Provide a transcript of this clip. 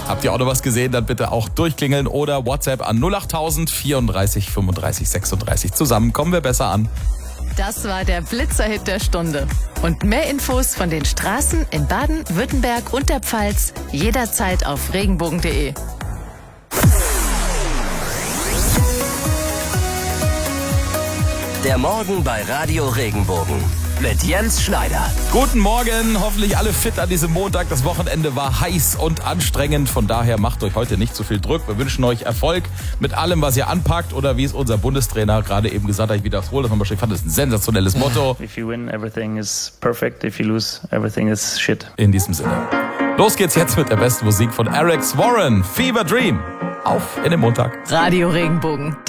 Habt ihr auch noch was gesehen, dann bitte auch durchklingeln oder WhatsApp an 08000 34 35 36. Zusammen kommen wir besser an. Das war der Blitzerhit der Stunde. Und mehr Infos von den Straßen in Baden, Württemberg und der Pfalz jederzeit auf regenbogen.de. Der Morgen bei Radio Regenbogen mit Jens Schneider. Guten Morgen, hoffentlich alle fit an diesem Montag. Das Wochenende war heiß und anstrengend. Von daher macht euch heute nicht zu viel Druck. Wir wünschen euch Erfolg mit allem, was ihr anpackt. Oder wie es unser Bundestrainer gerade eben gesagt hat, ich wiederhole das nochmal. Ich fand das ein sensationelles Motto. If you win, everything is perfect. If you lose, everything is shit. In diesem Sinne. Los geht's jetzt mit der besten Musik von Alex Warren. Fever Dream. Auf in den Montag. Radio Regenbogen.